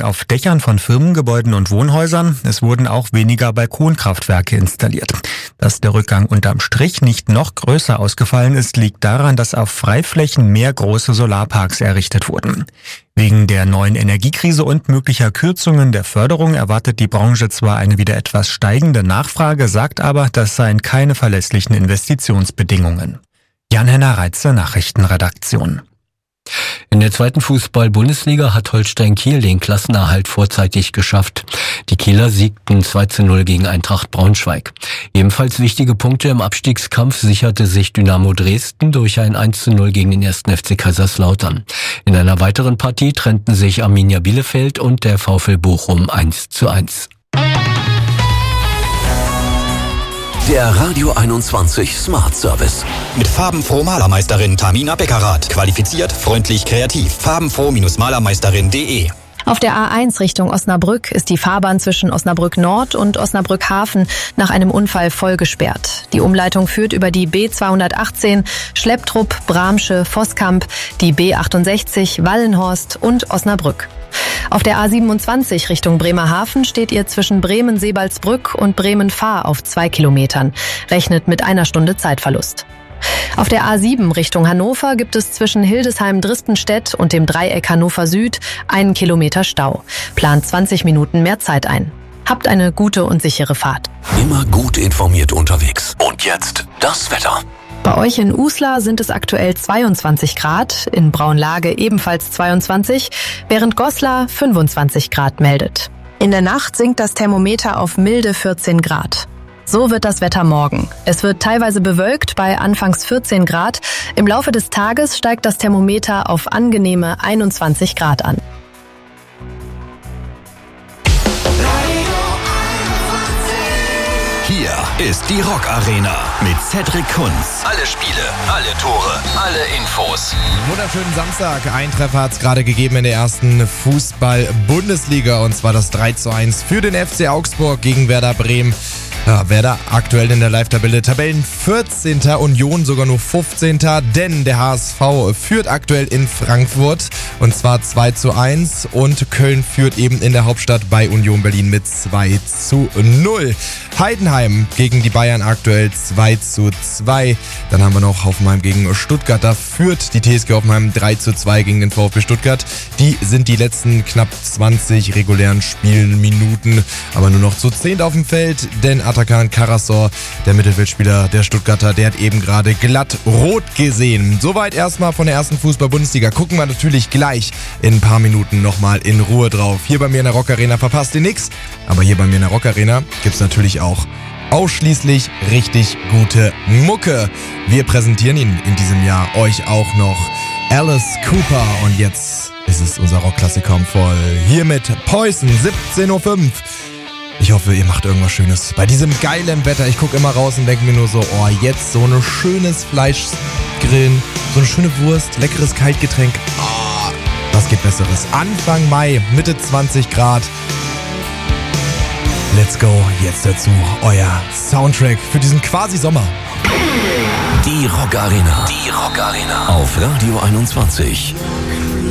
auf Dächern von Firmengebäuden und Wohnhäusern. Es wurden auch weniger Balkonkraftwerke installiert. Dass der Rückgang unterm Strich nicht noch größer ausgefallen ist, liegt daran, dass auf Freiflächen mehr große Solarparks errichtet wurden. Wegen der neuen Energiekrise und möglicher Kürzungen der Förderung erwartet die Branche zwar eine wieder etwas steigende Nachfrage, sagt aber, das seien keine verlässlichen Investitionsbedingungen. Jan-Henner Reitze, Nachrichtenredaktion. In der zweiten Fußball-Bundesliga hat Holstein Kiel den Klassenerhalt vorzeitig geschafft. Die Kieler siegten 2:0 gegen Eintracht Braunschweig. Ebenfalls wichtige Punkte im Abstiegskampf sicherte sich Dynamo Dresden durch ein 1:0 gegen den 1. FC Kaiserslautern. In einer weiteren Partie trennten sich Arminia Bielefeld und der VfL Bochum 1:1. Der Radio 21 Smart Service. Mit farbenfroh Malermeisterin Tamina Beckerath. Qualifiziert, freundlich, kreativ. farbenfroh-malermeisterin.de. Auf der A1 Richtung Osnabrück ist die Fahrbahn zwischen Osnabrück Nord und Osnabrück Hafen nach einem Unfall voll gesperrt. Die Umleitung führt über die B218, Schlepptrupp, Bramsche, Voskamp, die B68, Wallenhorst und Osnabrück. Auf der A27 Richtung Bremerhaven steht ihr zwischen Bremen-Sebalsbrück und Bremen-Fahr auf 2 Kilometern. Rechnet mit 1 Stunde Zeitverlust. Auf der A7 Richtung Hannover gibt es zwischen Hildesheim-Dristenstedt und dem Dreieck Hannover Süd 1 Kilometer Stau. Plant 20 Minuten mehr Zeit ein. Habt eine gute und sichere Fahrt. Immer gut informiert unterwegs. Und jetzt das Wetter. Bei euch in Uslar sind es aktuell 22 Grad, in Braunlage ebenfalls 22, während Goslar 25 Grad meldet. In der Nacht sinkt das Thermometer auf milde 14 Grad. So wird das Wetter morgen. Es wird teilweise bewölkt bei anfangs 14 Grad. Im Laufe des Tages steigt das Thermometer auf angenehme 21 Grad an. Hier ist die Rock Arena mit Cedric Kunz. Alle Spiele, alle Tore, alle Infos. Wunderschönen Samstag. Ein Treffer hat es gerade gegeben in der ersten Fußball-Bundesliga. Und zwar das 3:1 für den FC Augsburg gegen Werder Bremen. Ja, Werder aktuell in der Live-Tabelle Tabellen 14. Union sogar nur 15. Denn der HSV führt aktuell in Frankfurt und zwar 2:1 und Köln führt eben in der Hauptstadt bei Union Berlin mit 2:0. Heidenheim gegen die Bayern aktuell 2:2. Dann haben wir noch Hoffenheim gegen Stuttgart. Da führt die TSG Hoffenheim 3:2 gegen den VfB Stuttgart. Die sind die letzten knapp 20 regulären Spielminuten aber nur noch zu 10 auf dem Feld, denn Atakan Karasor, der Mittelfeldspieler der Stuttgarter, der hat eben gerade glatt rot gesehen. Soweit erstmal von der ersten Fußball-Bundesliga. Gucken wir natürlich gleich in ein paar Minuten nochmal in Ruhe drauf. Hier bei mir in der Rock Arena verpasst ihr nichts, aber hier bei mir in der Rock Arena gibt's natürlich auch ausschließlich richtig gute Mucke. Wir präsentieren Ihnen in diesem Jahr euch auch noch Alice Cooper und jetzt ist es unser Rockklassiker voll. Hier mit Poison, 17:05 Uhr. Ich hoffe, ihr macht irgendwas Schönes. Bei diesem geilen Wetter, ich gucke immer raus und denke mir nur so, oh, jetzt so ein schönes Fleischgrillen, so eine schöne Wurst, leckeres Kaltgetränk. Oh, was geht Besseres? Anfang Mai, Mitte 20 Grad. Let's go, jetzt dazu euer Soundtrack für diesen quasi Sommer. Die Rock Arena. Die Rock Arena. Auf Radio 21.